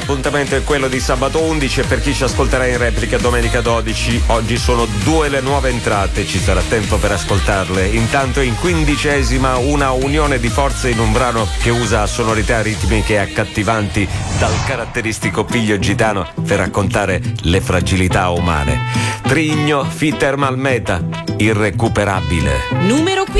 l'appuntamento è quello di sabato 11 e per chi ci ascolterà in replica domenica 12, oggi sono 2 le nuove entrate, ci sarà tempo per ascoltarle. Intanto in 15ª una unione di forze in un brano che usa sonorità ritmiche accattivanti dal caratteristico piglio gitano per raccontare le fragilità umane. Trigno, Fit Thermal Meta, irrecuperabile. Numero 15.